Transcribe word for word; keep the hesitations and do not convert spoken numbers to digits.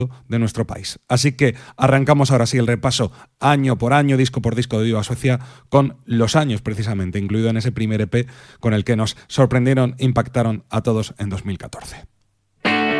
de nuestro país. Así que arrancamos ahora sí el repaso año por año, disco por disco de Viva Suecia, con los años precisamente, incluido en ese primer E P con el que nos sorprendieron, impactaron a todos en dos mil catorce.